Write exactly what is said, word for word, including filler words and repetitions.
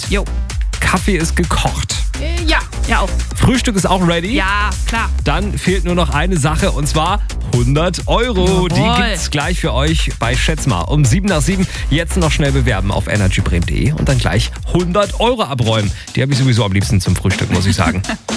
Jo. Kaffee ist gekocht. Äh, ja, ja auch. Frühstück ist auch ready. Ja, klar. Dann fehlt nur noch eine Sache und zwar hundert Euro. Jawohl. Die gibt's gleich für euch bei Schätzmal. Um sieben nach sieben jetzt noch schnell bewerben auf energybremen punkt de und dann gleich hundert Euro abräumen. Die habe ich sowieso am liebsten zum Frühstück, muss ich sagen.